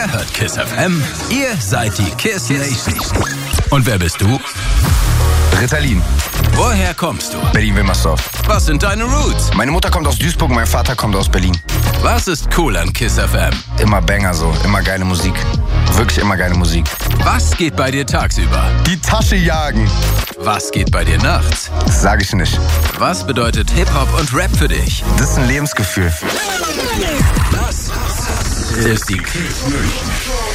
Ihr hört KISS FM, ihr seid die KISS Nation. Und wer bist du? Ritalin. Woher kommst du? Berlin-Wilmersdorf. Was sind deine Roots? Meine Mutter kommt aus Duisburg, mein Vater kommt aus Berlin. Was ist cool an KISS FM? Immer Banger so, immer geile Musik. Wirklich immer geile Musik. Was geht bei dir tagsüber? Die Tasche jagen. Was geht bei dir nachts? Das sag ich nicht. Was bedeutet Hip-Hop und Rap für dich? Das ist ein Lebensgefühl. Das ist die KISS Nation.